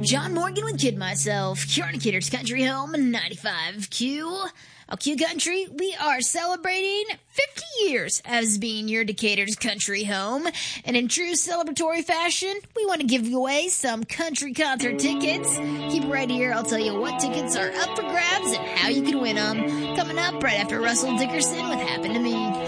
John Morgan with Kid Myself, Kiarnicators Country Home 95Q. Q Country, we are celebrating 50 years as being your Decatur's country home. And in true celebratory fashion, we want to give away some country concert tickets. Keep it right here. I'll tell you what tickets are up for grabs and how you can win them. Coming up right after Russell Dickerson with Happened to Me.